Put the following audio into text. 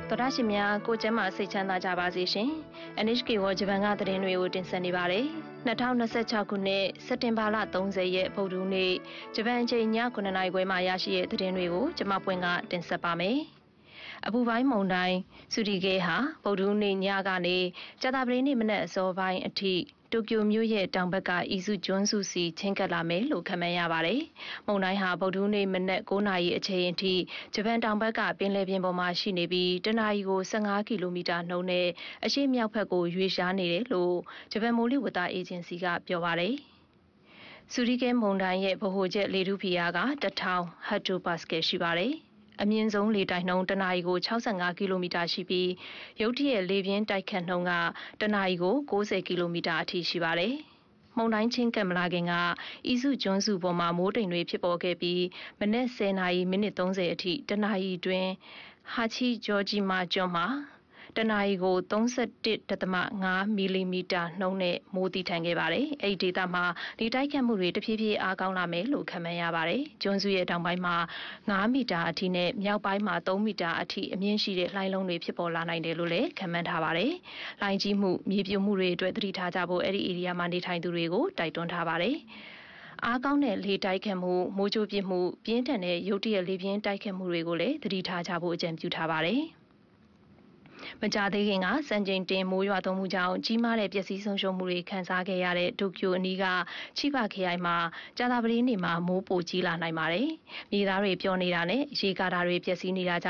တော်ရရှိမြကိုကျမ်းမာစိတ်ချမ်းသာကြပါစေရှင်။ NHK ဝဂျပန်ကသတင်းတွေကိုတင်ဆက်နေပါတယ်။2026ခုနှစ်စက်တင်ဘာလ30ရက်ဗုဒ္ဓဟူးနေ့ဂျပန်အချိန်ည9:00နာရီခွဲမှာရရှိတဲ့သတင်းတွေကိုကျွန်မပွင့်ကတင်ဆက်ပါမယ်။အပူပိုင်းမုန်တိုင်းစူဒီကေဟာဗုဒ္ဓဟူးနေ့ညကနေကြာသပတေးနေ့မနက်အစောပိုင်းအထိတိုကျိုမြို့ရဲ့တောင်ဘက်ကအီစုကျွန်းစုစီချင်းကပ်လာမယ်လို့ခန့်မှန်းရပါတယ်။မုန်တိုင်းဟာဗုဒ္ဓဟူးနေ့မနက်9:00နာရီအချိန်အထိဂျပန်တောင်ဘက်ကပင်လယ်ပြင်ပေါ်မှာရှိနေပြီးတနအီကို15ကီလိုမီတာနှုန်းနဲ့အရှေ့မြောက်ဘက်ကိုရွေ့လျားနေတယ်လို့ဂျပန်မိုးလေဝသအေဂျင်စီကပြောပါတယ်။စူဒီကေမုန်တိုင်းရဲ့ဗဟိုချက်လေထုဖိအားက1000 ဟက်တိုပါစကယ်ရှိပါတယ်။အမြင့်ဆုံးလေတိုက်နှုန်းတနာရီကို65ကီလိုမီတာရှိပြီးရုတ်တရက်လေပြင်းတိုက်ခတ်နှုန်းကတနာရီကို90ကီလိုမီတာအထိရှိပါတယ်။မုန်တိုင်းချင်းကပ်မလာခင်ကအီစုကျွန်းစုပေါ်မှာမိုးတိမ်တွေဖြစ်ပေါ်ခဲ့ပြီးမနက်10:30မိနစ်30အထိတနာရီတွင်ဟာချီဂျော်ဂျီမာကျွန်းမှာတနာရီကို31.5မီလီမီတာနှုန်းနဲ့မိုးတိထန်ခဲ့ပါတယ်။အဲဒီဒေသမှာဒီတိုက်ခတ်မှုတွေတဖြည်းဖြည်းအားကောင်းလာမယ်လို့ခန့်မှန်းရပါတယ်။ကျွန်းစုရဲ့တောင်ပိုင်းမှာ9မီတာအထိနဲ့မြောက်ပိုင်းမှာ3မီတာအထိအမြင့်ရှိတဲ့လှိုင်းလုံးတွေဖြစ်ပေါ်လာနိုင်တယ်လို့လည်းခန့်မှန်းထားပါတယ်။လှိုင်းကြီးမှုမြေပြိုမှုတွေအတွက်သတိထားကြဖို့အဲဒီဧရိယာမှာနေထိုင်သူတွေကိုတိုက်တွန်းထားပါတယ်။အားကောင်းတဲ့လေတိုက်ခတ်မှုမိုးကြိုးပစ်မှုပြင်းထန်တဲ့ရုတ်တရက်လေပြင်းတိုက်ခတ်မှုတွေကိုလည်းသတိထားကြဖို့အကြံပြုထားပါတယ်။မကြသေးခင်ကစံချိန်တင်မိုးရွာသွန်းမှုကြောင့်ကြီးမားတဲ့ပျက်စီးဆုံးရှုံးမှုတွေခံစားခဲ့ရတဲ့တိုကျိုအနီးကချိဘခရိုင်မှာကြာသပတေးနေ့မှာမိုးပိုကြီးလာနိုင်ပါတယ်။မြေသားတွေပျော်နေတာနဲ့ရေကာတာတွေပျက်စီးနေတာ